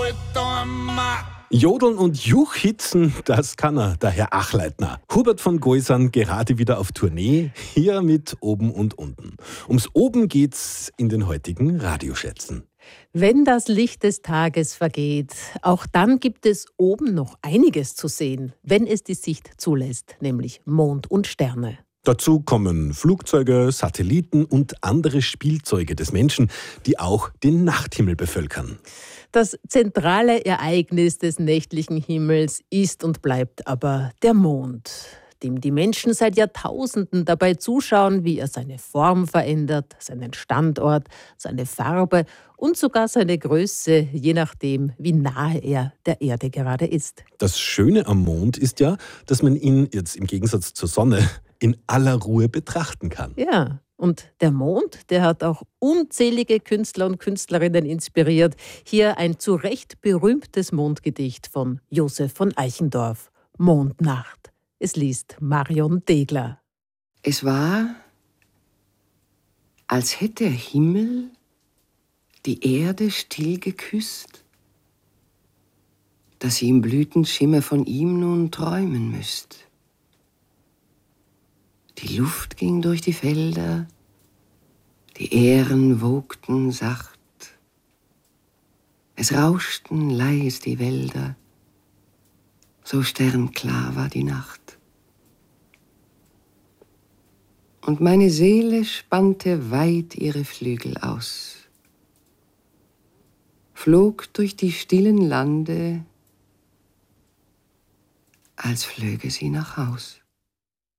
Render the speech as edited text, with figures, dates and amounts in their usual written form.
Jodeln und Juchhitzen, das kann er, der Herr Achleitner. Hubert von Geusern gerade wieder auf Tournee, hier mit Oben und Unten. Ums Oben geht's in den heutigen Radioschätzen. Wenn das Licht des Tages vergeht, auch dann gibt es oben noch einiges zu sehen, wenn es die Sicht zulässt, nämlich Mond und Sterne. Dazu kommen Flugzeuge, Satelliten und andere Spielzeuge des Menschen, die auch den Nachthimmel bevölkern. Das zentrale Ereignis des nächtlichen Himmels ist und bleibt aber der Mond, dem die Menschen seit Jahrtausenden dabei zuschauen, wie er seine Form verändert, seinen Standort, seine Farbe und sogar seine Größe, je nachdem, wie nahe er der Erde gerade ist. Das Schöne am Mond ist ja, dass man ihn jetzt im Gegensatz zur Sonne in aller Ruhe betrachten kann. Ja, und der Mond, der hat auch unzählige Künstler und Künstlerinnen inspiriert. Hier ein zu Recht berühmtes Mondgedicht von Josef von Eichendorff, Mondnacht. Es liest Marion Degler. Es war, als hätte der Himmel die Erde still geküsst, dass sie im Blütenschimmer von ihm nun träumen müsst. Die Luft ging durch die Felder, die Ähren wogten sacht, es rauschten leis die Wälder, so sternklar war die Nacht. Und meine Seele spannte weit ihre Flügel aus, flog durch die stillen Lande, als flöge sie nach Haus.